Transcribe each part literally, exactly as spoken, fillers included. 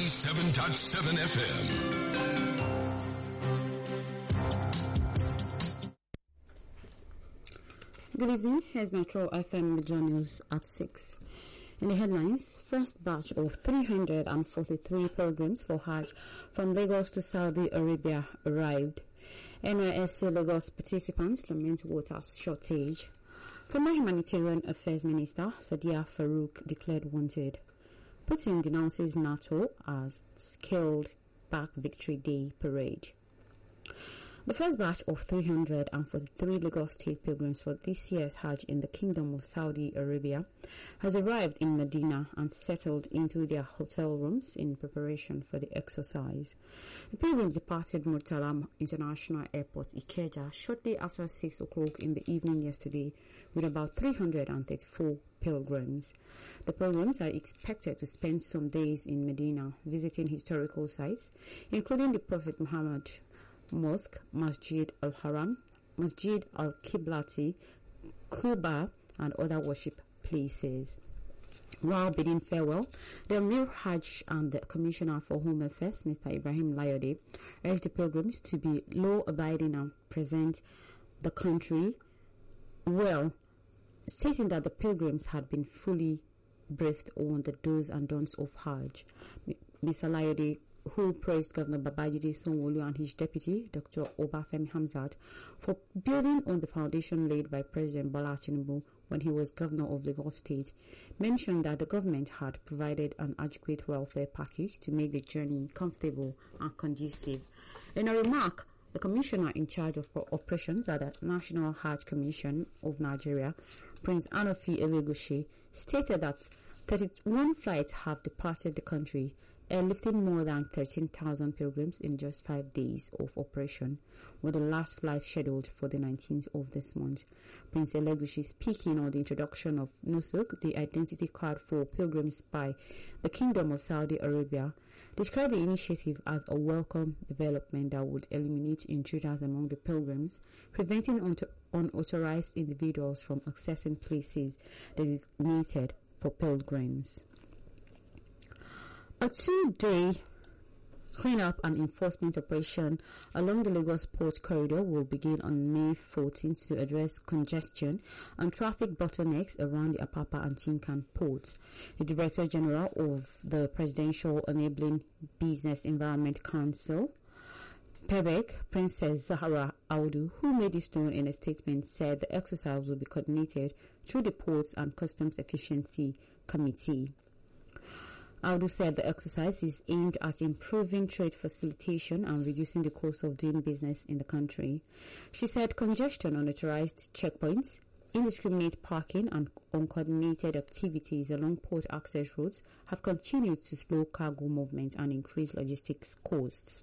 ninety-seven point seven F M. Good evening. Here's Metro F M News at six. In the headlines, first batch of three hundred forty-three pilgrims for Hajj from Lagos to Saudi Arabia arrived. N Y S C Lagos participants lament water shortage. Former Humanitarian Affairs Minister Sadia Farouk declared wanted. Putin denounces NATO as scaled back Victory Day parade. The first batch of three hundred forty-three Lagos State pilgrims for this year's Hajj in the Kingdom of Saudi Arabia has arrived in Medina and settled into their hotel rooms in preparation for the exercise. The pilgrims departed Murtala International Airport, Ikeja, shortly after six o'clock in the evening yesterday with about three hundred thirty-four pilgrims. The pilgrims are expected to spend some days in Medina visiting historical sites, including the Prophet Muhammad Mosque, Masjid al-Haram, Masjid al-Qiblati, Kuba, and other worship places. While bidding farewell, the Amir Hajj and the Commissioner for Home Affairs, Mister Ibrahim Layode, urged the pilgrims to be law-abiding and present the country well, stating that the pilgrims had been fully briefed on the do's and don'ts of Hajj. Mister Layode, who praised Governor Babajide Sanwo-Olu and his deputy, Doctor Obafemi Hamzat, for building on the foundation laid by President Bola Tinubu when he was governor of Lagos State, mentioned that the government had provided an adequate welfare package to make the journey comfortable and conducive. In a remark, the commissioner in charge of operations at the National Hajj Commission of Nigeria, Prince Anofi Elegushi, stated that thirty-one flights have departed the country, airlifting more than thirteen thousand pilgrims in just five days of operation, with the last flight scheduled for the nineteenth of this month. Prince Elegushi, speaking on the introduction of Nusuk, the identity card for pilgrims by the Kingdom of Saudi Arabia, described the initiative as a welcome development that would eliminate intruders among the pilgrims, preventing un- unauthorized individuals from accessing places designated for pilgrims. A two-day cleanup and enforcement operation along the Lagos Port Corridor will begin on May fourteenth to address congestion and traffic bottlenecks around the Apapa and Tinkan ports. The Director General of the Presidential Enabling Business Environment Council, P E B E C, Princess Zahra Audu, who made this known in a statement, said the exercise will be coordinated through the Ports and Customs Efficiency Committee. Audu said the exercise is aimed at improving trade facilitation and reducing the cost of doing business in the country. She said congestion on authorized checkpoints, indiscriminate parking, and uncoordinated activities along port access roads have continued to slow cargo movement and increase logistics costs.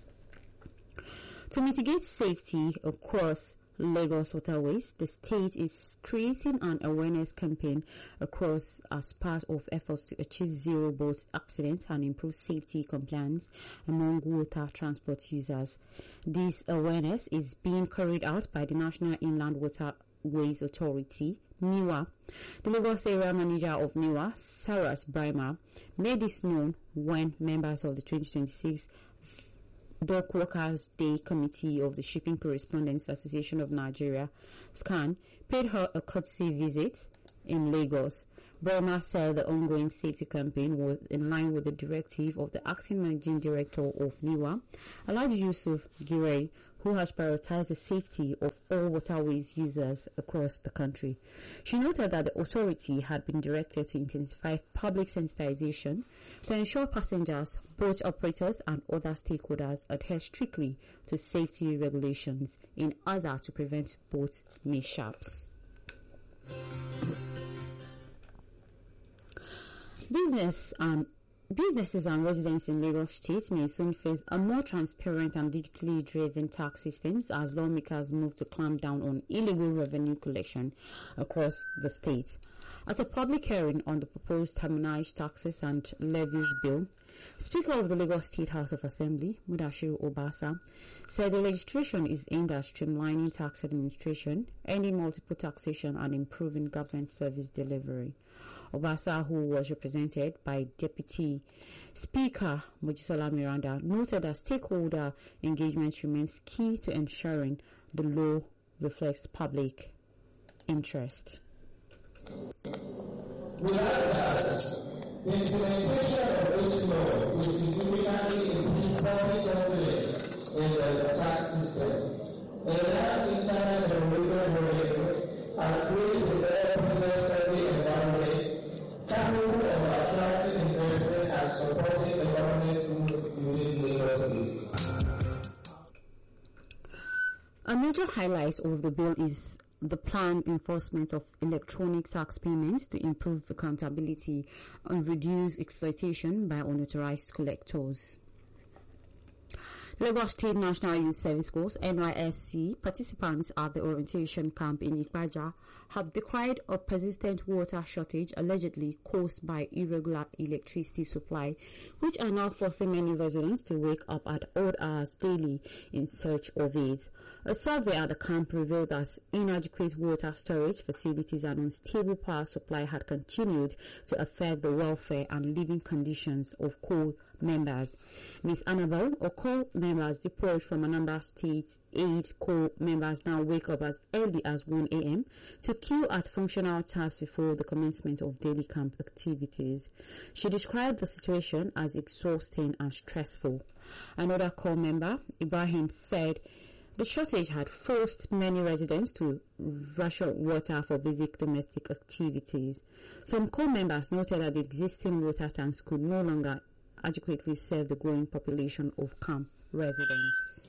To mitigate safety across Lagos waterways, the state is creating an awareness campaign across as part of efforts to achieve zero boat accidents and improve safety compliance among water transport users. This awareness is being carried out by the National Inland Waterways Authority, NIWA. The Lagos Area Manager of NIWA, Sarat Brahma, made this known when members of the twenty twenty-six Dock Workers Day Committee of the Shipping Correspondents Association of Nigeria, SCAN, paid her a courtesy visit in Lagos. Brahma said the ongoing safety campaign was in line with the directive of the acting managing director of NIWA, Alhaji Yusuf Giray, who has prioritized the safety of all waterways users across the country. She noted that the authority had been directed to intensify public sensitization to ensure passengers, boat operators, and other stakeholders adhere strictly to safety regulations in order to prevent boat mishaps. Business and Businesses and residents in Lagos State may soon face a more transparent and digitally driven tax systems as lawmakers move to clamp down on illegal revenue collection across the state. At a public hearing on the proposed harmonized taxes and levies bill, Speaker of the Lagos State House of Assembly, Mudashiru Obasa, said the legislation is aimed at streamlining tax administration, ending multiple taxation, and improving government service delivery. Obasa, who was represented by Deputy Speaker Mojisola Miranda noted that stakeholder engagement remains key to ensuring the law reflects public interest. We have that the implementation of this law will significantly improve public confidence in the tax system, enhance internet and regional revenue, and create a better public-friendly environment capable of attracting investment and supporting economic growth within Lagos. A major highlight of the bill is the planned enforcement of electronic tax payments to improve accountability and reduce exploitation by unauthorized collectors. Lagos State National Youth Service Corps (N Y S C) participants at the orientation camp in Ikpaja have decried a persistent water shortage allegedly caused by irregular electricity supply, which are now forcing many residents to wake up at odd hours daily in search of it. A survey at the camp revealed that inadequate water storage facilities and unstable power supply had continued to affect the welfare and living conditions of corps members. Miz Annabelle, or corps members deployed from Anambra State, eight corps members now wake up as early as one a.m. to queue at functional taps before the commencement of daily camp activities. She described the situation as exhausting and stressful. Another corps member, Ibrahim, said the shortage had forced many residents to ration water for basic domestic activities. Some corps members noted that the existing water tanks could no longer adequately serve the growing population of camp residents.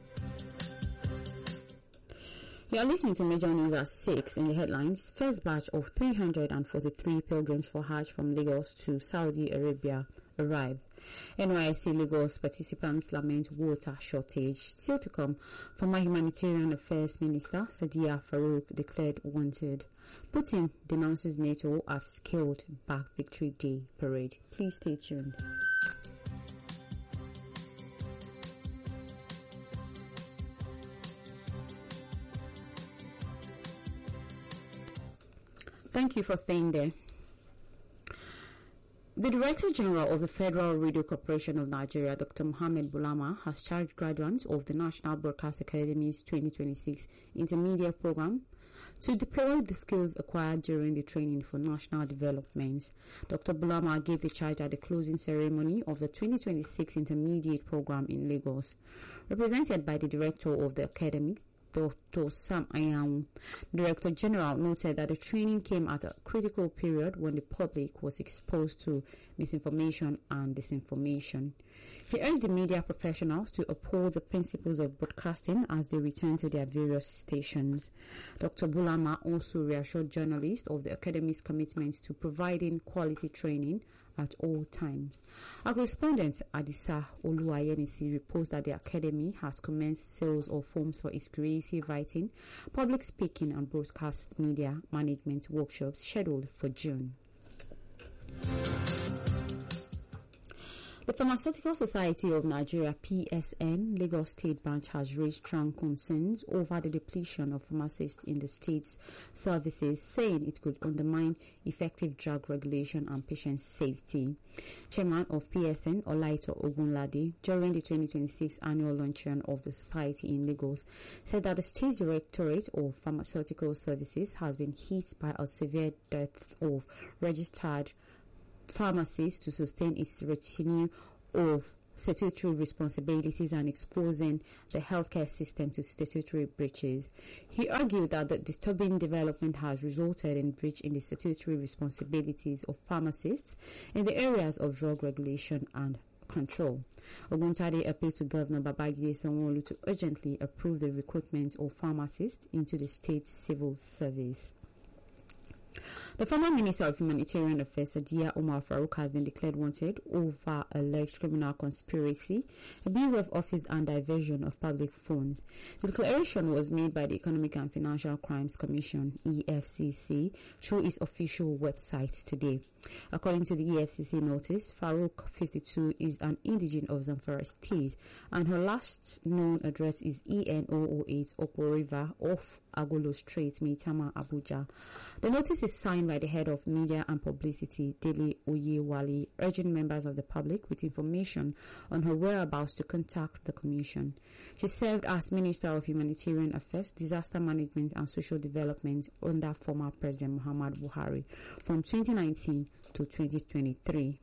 You are listening to Major News at six in the headlines. First batch of three hundred forty-three pilgrims for Hajj from Lagos to Saudi Arabia arrived. N Y S C Lagos participants lament water shortage. Still to come, former Humanitarian Affairs Minister Sadiya Farouk declared wanted. Putin denounces NATO as scaled back Victory Day parade. Please stay tuned. Thank you for staying there. The Director General of the Federal Radio Corporation of Nigeria, Doctor Mohammed Bulama, has charged graduates of the National Broadcast Academy's twenty twenty-six Intermediate Program to deploy the skills acquired during the training for national development. Doctor Bulama gave the charge at the closing ceremony of the twenty twenty-six Intermediate Program in Lagos. Represented by the Director of the Academy, Doctor Sam Ayamu, Director General, noted that the training came at a critical period when the public was exposed to misinformation and disinformation. He urged the media professionals to uphold the principles of broadcasting as they return to their various stations. Doctor Bulama also reassured journalists of the Academy's commitment to providing quality training at all times. Our correspondent Adisa Oluwayenisi reports that the Academy has commenced sales of forms for its creative writing, public speaking and broadcast media management workshops scheduled for June. The Pharmaceutical Society of Nigeria, P S N, Lagos State Branch has raised strong concerns over the depletion of pharmacists in the state's services, saying it could undermine effective drug regulation and patient safety. Chairman of P S N, Olaito Ogunlade, during the twenty twenty-six annual luncheon of the society in Lagos, said that the State Directorate of Pharmaceutical Services has been hit by a severe dearth of registered pharmacies to sustain its retinue of statutory responsibilities and exposing the healthcare system to statutory breaches. He argued that the disturbing development has resulted in breach in the statutory responsibilities of pharmacists in the areas of drug regulation and control. Oguntade appealed to Governor Babajide Sanwo-Olu to urgently approve the recruitment of pharmacists into the state civil service. The former Minister of Humanitarian Affairs, Sadiya Umar Farouk, has been declared wanted over alleged criminal conspiracy, abuse of office and diversion of public funds. The declaration was made by the Economic and Financial Crimes Commission, E F C C, through its official website today. According to the E F C C notice, Farouk, fifty-two, is an indigene of Zamfara State, and her last known address is E N zero zero eight Opo River off Agolo Street, Maitama, Abuja. The notice is signed by the head of Media and Publicity, Dele Oyewale, urging members of the public with information on her whereabouts to contact the Commission. She served as Minister of Humanitarian Affairs, Disaster Management and Social Development under former President Muhammadu Buhari from twenty nineteen to twenty twenty-three.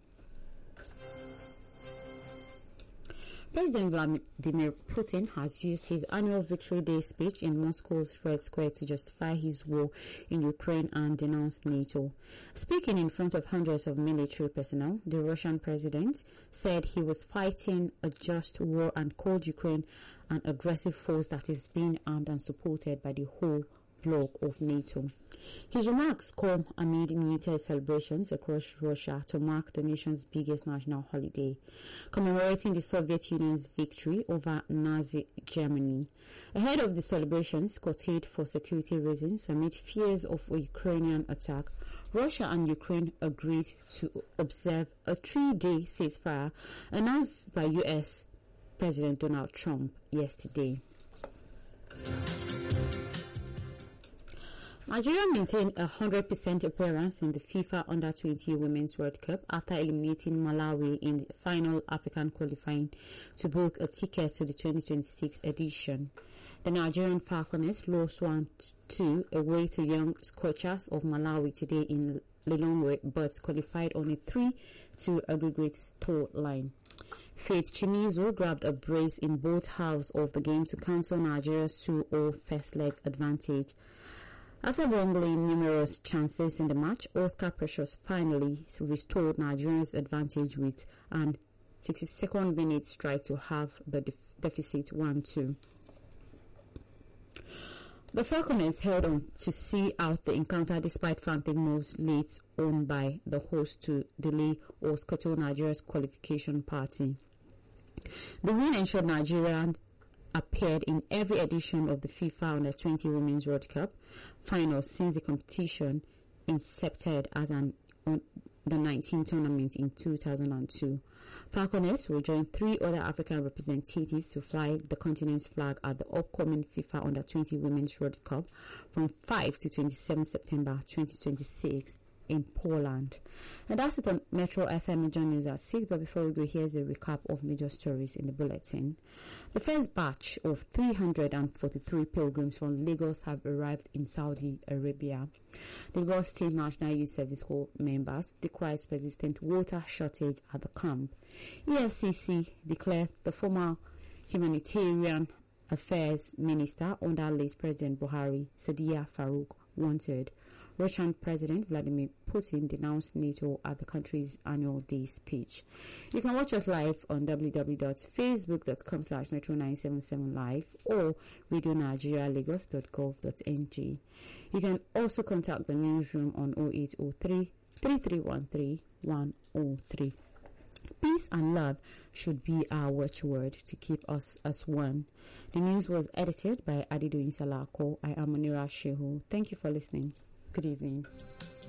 President Vladimir Putin has used his annual Victory Day speech in Moscow's Red Square to justify his war in Ukraine and denounce NATO. Speaking in front of hundreds of military personnel, the Russian president said he was fighting a just war and called Ukraine an aggressive force that is being armed and supported by the whole bloc of NATO. His remarks come amid military celebrations across Russia to mark the nation's biggest national holiday, commemorating the Soviet Union's victory over Nazi Germany. Ahead of the celebrations, curtailed for security reasons amid fears of a Ukrainian attack, Russia and Ukraine agreed to observe a three-day ceasefire announced by U S President Donald Trump yesterday. Nigeria maintained a one hundred percent appearance in the FIFA Under twenty Women's World Cup after eliminating Malawi in the final African qualifying to book a ticket to the twenty twenty-six edition. The Nigerian Falconers lost one two away to young Scorchers of Malawi today in Lilongwe, but qualified on a three two aggregate score line. Faith Chimizo grabbed a brace in both halves of the game to cancel Nigeria's two nil first leg advantage. After bungling numerous chances in the match, Oscar Precious finally restored Nigeria's advantage with an sixty-second minute strike to have the def- deficit one two. The Falconers held on to see out the encounter despite frantic moves late on by the host to delay or scuttle Nigeria's qualification party. The win ensured Nigeria appeared in every edition of the FIFA Under twenty Women's World Cup final since the competition incepted as an on the nineteen tournament in two thousand two. Falconers will join three other African representatives to fly the continent's flag at the upcoming FIFA Under twenty Women's World Cup from five to twenty-seven September twenty twenty-six in Poland. And that's it on Metro F M John News at six. But before we go, here's a recap of major stories in the bulletin. The first batch of three hundred forty-three pilgrims from Lagos have arrived in Saudi Arabia. The Lagos State National Youth Service Corps members decries persistent water shortage at the camp. E F C C declared the former Humanitarian Affairs Minister under late President Buhari, Sadiya Farouk, wanted. Russian President Vladimir Putin denounced NATO at the country's annual day speech. You can watch us live on w w w dot facebook dot com slash metro nine seven seven live or radio nigeria lagos dot gov dot n g. You can also contact the newsroom on oh eight oh three, three three one three, one oh three. Peace and love should be our watchword to keep us as one. The news was edited by Adido Insalako. I am Munira Shehu. Thank you for listening. Good evening.